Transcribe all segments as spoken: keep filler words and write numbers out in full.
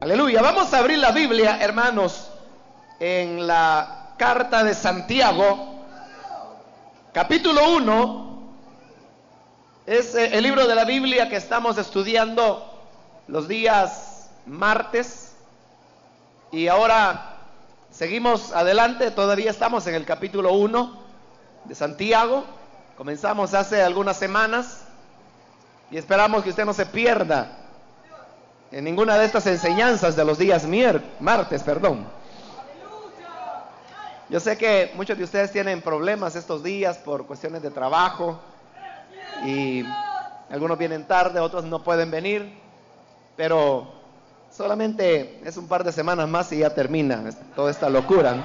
Aleluya. Vamos a abrir la Biblia, hermanos, en la carta de Santiago, capítulo uno. Es el libro de la Biblia que estamos estudiando los días martes. Y ahora seguimos adelante, todavía estamos en el capítulo uno de Santiago. Comenzamos hace algunas semanas y esperamos que usted no se pierda en ninguna de estas enseñanzas de los días mier martes, perdón. Yo sé que muchos de ustedes tienen problemas estos días por cuestiones de trabajo y algunos vienen tarde, otros no pueden venir, pero solamente es un par de semanas más y ya termina toda esta locura.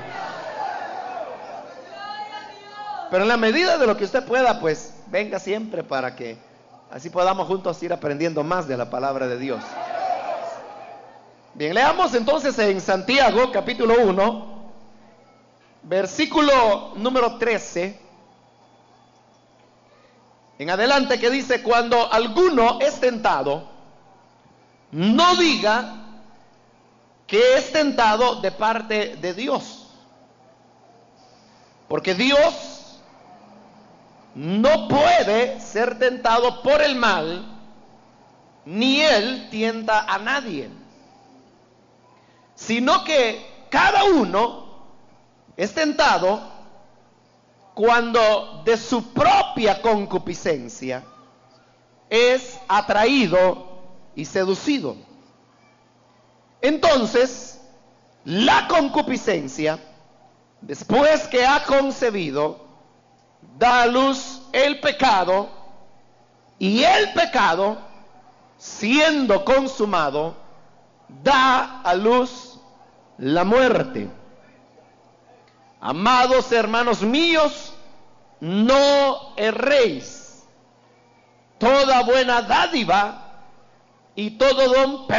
Pero en la medida de lo que usted pueda, pues venga siempre para que así podamos juntos ir aprendiendo más de la palabra de Dios. Bien, leamos entonces en Santiago capítulo uno, versículo número trece en adelante, que dice: cuando alguno es tentado, no diga que es tentado de parte de Dios, porque Dios no puede ser tentado por el mal, ni Él tienta a nadie, sino que cada uno es tentado cuando de su propia concupiscencia es atraído y seducido. Entonces, la concupiscencia, después que ha concebido, da a luz el pecado, y el pecado, siendo consumado, da a luz la muerte. Amados hermanos míos, no erréis. Toda buena dádiva y todo don